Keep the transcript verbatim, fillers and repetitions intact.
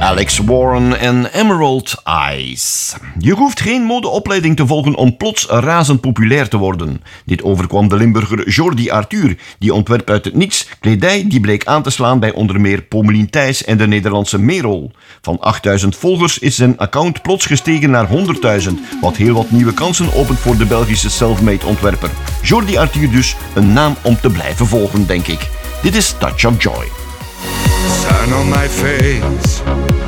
Alex Warren en Emerald Eyes. Je hoeft geen modeopleiding te volgen om plots razend populair te worden. Dit overkwam de Limburger Jordi Arthur, die ontwerpt uit het niets kledij die bleek aan te slaan bij onder meer Pommelien Thijs en de Nederlandse Merel. Van achtduizend volgers is zijn account plots gestegen naar honderdduizend, wat heel wat nieuwe kansen opent voor de Belgische self-made ontwerper. Jordi Arthur dus, een naam om te blijven volgen, denk ik. Dit is Touch of Joy. Sun on my face,